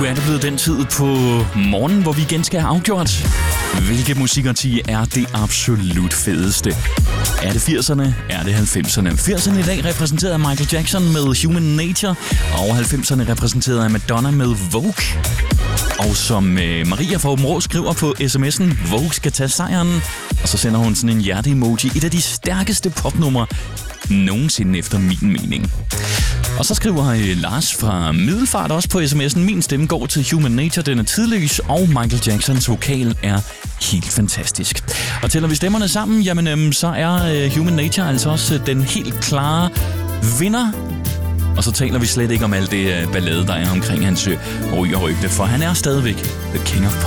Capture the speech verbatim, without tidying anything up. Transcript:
er det blevet den tid på morgenen, hvor vi igen skal have afgjort, hvilket musikarti er det absolut fedeste. Er det firserne? Er det halvfemserne? firserne i dag repræsenteret af Michael Jackson med Human Nature, og halvfemserne repræsenteret af Madonna med Vogue. Og som øh, Maria fra Åben Rå skriver på sms'en, Vogue skal tage sejren, og så sender hun sådan en hjerte-emoji, et af de stærkeste popnumre nogensinde efter min mening. Og så skriver øh, Lars fra Middelfart også på sms'en, min stemme går til Human Nature, den er tidløs, og Michael Jacksons vokal er helt fantastisk. Og tæller vi stemmerne sammen, jamen øhm, så er øh, Human Nature altså også øh, den helt klare vinder. Og så taler vi slet ikke om alt det øh, ballade, der er omkring hans øh, ryg og rygte, for han er stadigvæk the king of pop.